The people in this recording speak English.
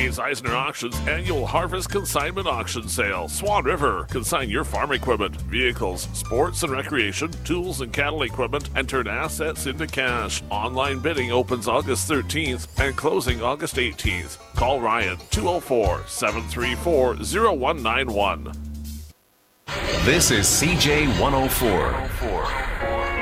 It's Eisner Auctions annual Harvest Consignment Auction Sale. Swan River. Consign your farm equipment, vehicles, sports and recreation, tools and cattle equipment, and turn assets into cash. Online bidding opens August 13th and closing August 18th. Call Ryan 204-734-0191. This is CJ 104.